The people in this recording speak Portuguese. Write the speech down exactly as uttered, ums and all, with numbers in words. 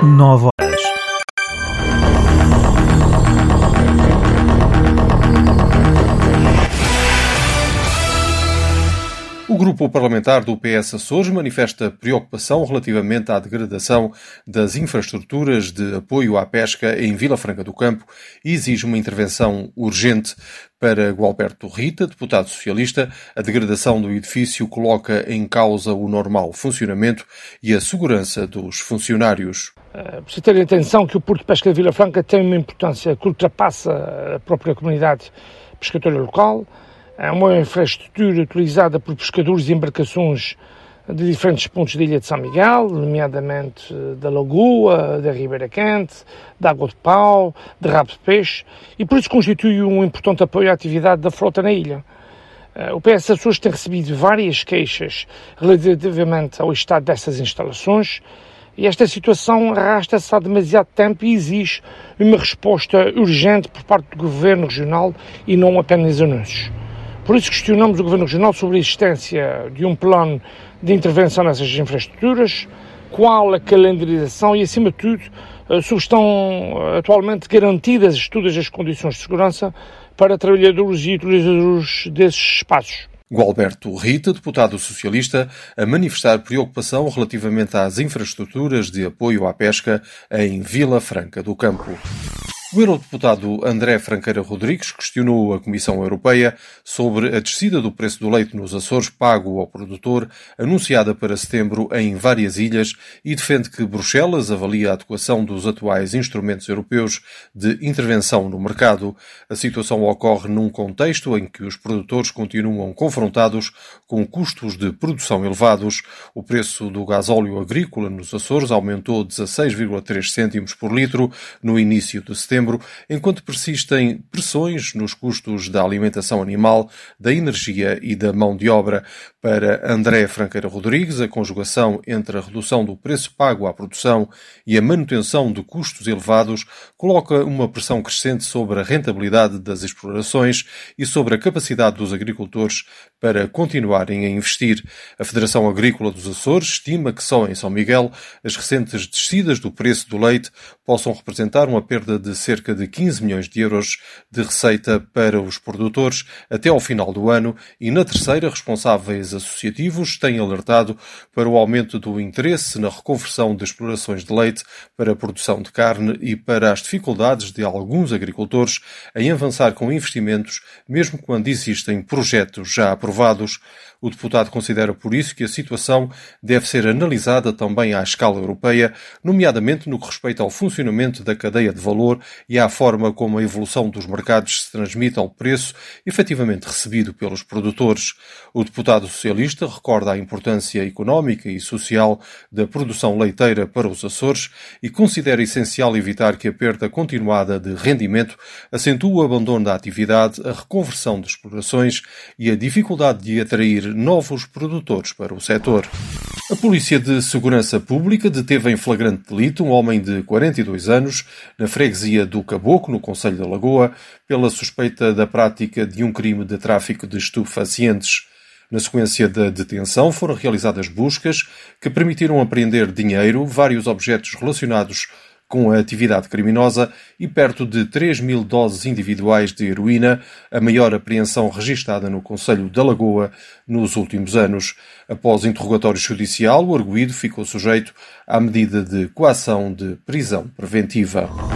nove horas. O grupo parlamentar do P S Açores manifesta preocupação relativamente à degradação das infraestruturas de apoio à pesca em Vila Franca do Campo e exige uma intervenção urgente. Para Gualberto Rita, deputado socialista, a degradação do edifício coloca em causa o normal funcionamento e a segurança dos funcionários. É preciso ter atenção que o Porto de Pesca de Vila Franca tem uma importância que ultrapassa a própria comunidade pescatória local. É uma infraestrutura utilizada por pescadores e embarcações de diferentes pontos da Ilha de São Miguel, nomeadamente da Lagoa, da Ribeira Quente, da Água de Pau, de Rabo de Peixe, e por isso constitui um importante apoio à atividade da frota na ilha. O P S Açores tem recebido várias queixas relativamente ao estado dessas instalações, e esta situação arrasta-se há demasiado tempo e exige uma resposta urgente por parte do Governo Regional e não apenas anúncios. Por isso questionamos o Governo Regional sobre a existência de um plano de intervenção nessas infraestruturas, qual a calendarização e, acima de tudo, se estão atualmente garantidas todas as condições de segurança para trabalhadores e utilizadores desses espaços. Gualberto Rita, deputado socialista, a manifestar preocupação relativamente às infraestruturas de apoio à pesca em Vila Franca do Campo. O eurodeputado André Franqueira Rodrigues questionou a Comissão Europeia sobre a descida do preço do leite nos Açores pago ao produtor, anunciada para setembro em várias ilhas, e defende que Bruxelas avalia a adequação dos atuais instrumentos europeus de intervenção no mercado. A situação ocorre num contexto em que os produtores continuam confrontados com custos de produção elevados. O preço do gasóleo agrícola nos Açores aumentou dezasseis vírgula três cêntimos por litro no início de setembro, enquanto persistem pressões nos custos da alimentação animal, da energia e da mão de obra. Para André Franqueira Rodrigues, a conjugação entre a redução do preço pago à produção e a manutenção de custos elevados coloca uma pressão crescente sobre a rentabilidade das explorações e sobre a capacidade dos agricultores para continuarem a investir. A Federação Agrícola dos Açores estima que só em São Miguel as recentes descidas do preço do leite possam representar uma perda de cerca de quinze milhões de euros de receita para os produtores até ao final do ano, e na terceira, responsáveis associativos têm alertado para o aumento do interesse na reconversão de explorações de leite para a produção de carne e para as dificuldades de alguns agricultores em avançar com investimentos, mesmo quando existem projetos já aprovados. O deputado considera por isso que a situação deve ser analisada também à escala europeia, nomeadamente no que respeita ao funcionamento da cadeia de valor e à forma como a evolução dos mercados se transmite ao preço efetivamente recebido pelos produtores. O deputado socialista recorda a importância económica e social da produção leiteira para os Açores e considera essencial evitar que a perda continuada de rendimento acentue o abandono da atividade, a reconversão de explorações e a dificuldade de atrair novos produtores para o setor. A Polícia de Segurança Pública deteve em flagrante delito um homem de quarenta e dois anos na freguesia do Caboclo, no concelho da Lagoa, pela suspeita da prática de um crime de tráfico de estupefacientes. Na sequência da detenção foram realizadas buscas que permitiram apreender dinheiro, vários objetos relacionados com a atividade criminosa e perto de três mil doses individuais de heroína, a maior apreensão registada no concelho da Lagoa nos últimos anos. Após interrogatório judicial, o arguido ficou sujeito à medida de coação de prisão preventiva.